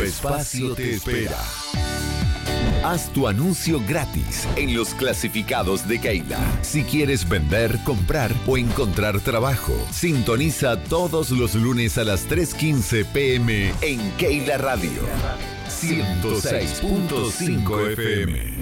espacio te espera. Haz tu anuncio gratis en los clasificados de Keila. Si quieres vender, comprar o encontrar trabajo, sintoniza todos los lunes a las 3:15 p.m. en Keila Radio 106.5 FM.